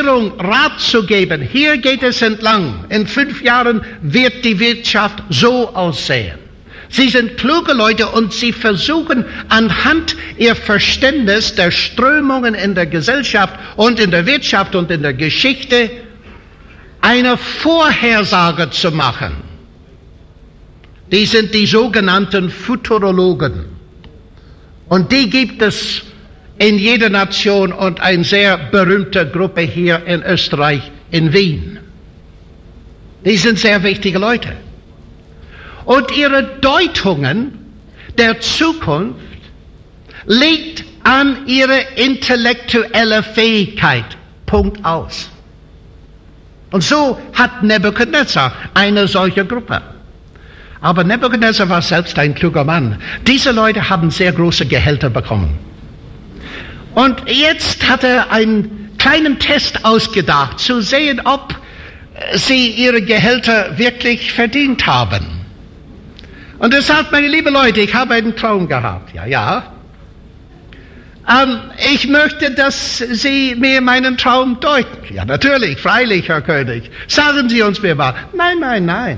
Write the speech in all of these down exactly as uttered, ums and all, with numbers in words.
Regierung Rat zu geben. Hier geht es entlang. In fünf Jahren wird die Wirtschaft so aussehen. Sie sind kluge Leute und sie versuchen anhand ihr Verständnis der Strömungen in der Gesellschaft und in der Wirtschaft und in der Geschichte eine Vorhersage zu machen. Die sind die sogenannten Futurologen. Und die gibt es in jeder Nation und eine sehr berühmte Gruppe hier in Österreich, in Wien. Die sind sehr wichtige Leute. Und ihre Deutungen der Zukunft liegt an ihre intellektuelle Fähigkeit. Punkt aus. Und so hat Nebukadnezar eine solche Gruppe. Aber Nebukadnezar war selbst ein kluger Mann. Diese Leute haben sehr große Gehälter bekommen. Und jetzt hat er einen kleinen Test ausgedacht, zu sehen, ob sie ihre Gehälter wirklich verdient haben. Und er sagt, meine lieben Leute, ich habe einen Traum gehabt. Ja, ja. Ähm, ich möchte, dass Sie mir meinen Traum deuten. Ja, natürlich, freilich, Herr König. Sagen Sie uns mir mal. Nein, nein, nein.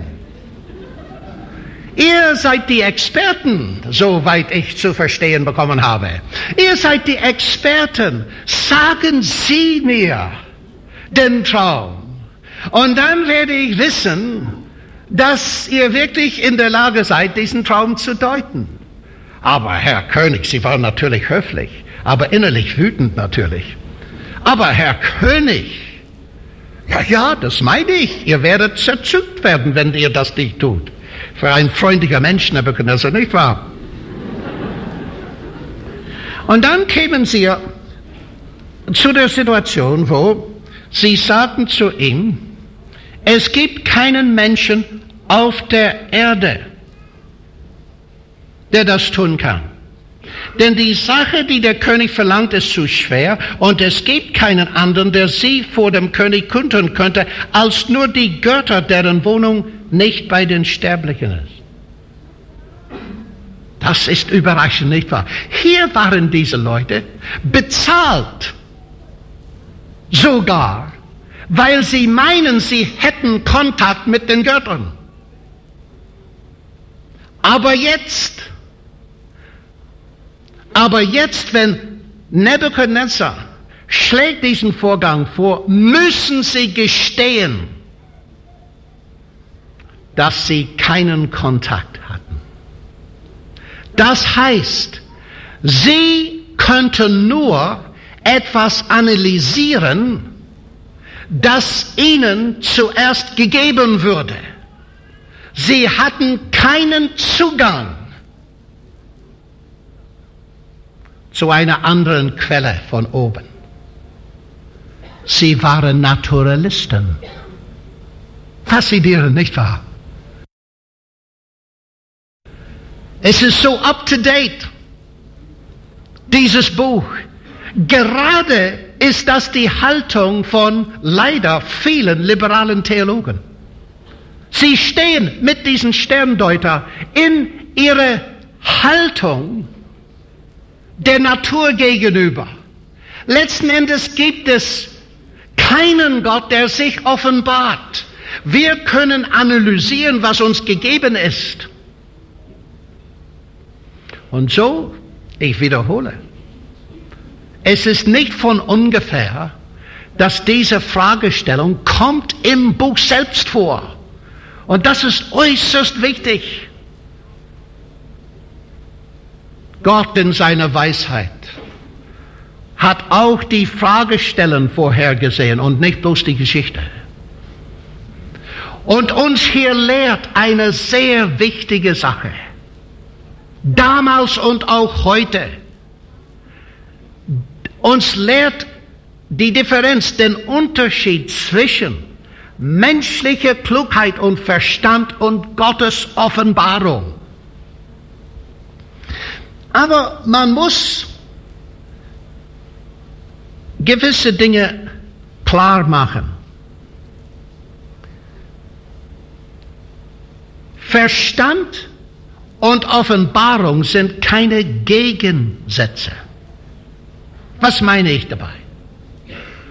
Ihr seid die Experten, soweit ich zu verstehen bekommen habe. Ihr seid die Experten. Sagen Sie mir den Traum. Und dann werde ich wissen, dass ihr wirklich in der Lage seid, diesen Traum zu deuten. Aber Herr König, Sie waren natürlich höflich, aber innerlich wütend natürlich. Aber Herr König, ja, ja, das meine ich. Ihr werdet zerzückt werden, wenn ihr das nicht tut. Für ein freundlicher Mensch, Nebukadnezar, nicht wahr? Und dann kämen sie zu der Situation, wo sie sagten zu ihm, es gibt keinen Menschen auf der Erde, der das tun kann. Denn die Sache, die der König verlangt, ist zu schwer und es gibt keinen anderen, der sie vor dem König kundtun könnte, als nur die Götter, deren Wohnung nicht bei den Sterblichen ist. Das ist überraschend, nicht wahr? Hier waren diese Leute bezahlt, sogar, weil sie meinen, sie hätten Kontakt mit den Göttern. Aber jetzt, aber jetzt, wenn Nebukadnezar schlägt diesen Vorgang vor, müssen sie gestehen, dass sie keinen Kontakt hatten. Das heißt, sie könnten nur etwas analysieren, das ihnen zuerst gegeben würde. Sie hatten keinen Zugang zu einer anderen Quelle von oben. Sie waren Naturalisten. Faszinierend, nicht wahr? Es ist so up to date, dieses Buch. Gerade ist das die Haltung von leider vielen liberalen Theologen. Sie stehen mit diesen Sterndeuter in ihrer Haltung der Natur gegenüber. Letzten Endes gibt es keinen Gott, der sich offenbart. Wir können analysieren, was uns gegeben ist. Und so, ich wiederhole, es ist nicht von ungefähr, dass diese Fragestellung kommt im Buch selbst vor. Und das ist äußerst wichtig. Gott in seiner Weisheit hat auch die Fragestellen vorhergesehen und nicht bloß die Geschichte. Und uns hier lehrt eine sehr wichtige Sache. Damals und auch heute. Uns lehrt die Differenz, den Unterschied zwischen menschlicher Klugheit und Verstand und Gottes Offenbarung. Aber man muss gewisse Dinge klar machen. Verstand und Offenbarung sind keine Gegensätze. Was meine ich dabei?